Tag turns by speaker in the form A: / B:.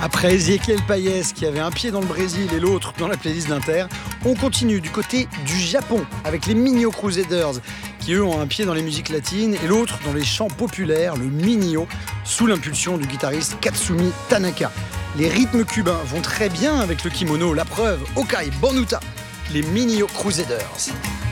A: Après Ezequiel Payès qui avait un pied dans le Brésil et l'autre dans la playlist d'Inter, on continue du côté du Japon avec les Minio Crusaders qui eux ont un pied dans les musiques latines et l'autre dans les chants populaires, le minio, sous l'impulsion du guitariste Katsumi Tanaka. Les rythmes cubains vont très bien avec le kimono, la preuve, Okai Bonuta, les Minio Crusaders.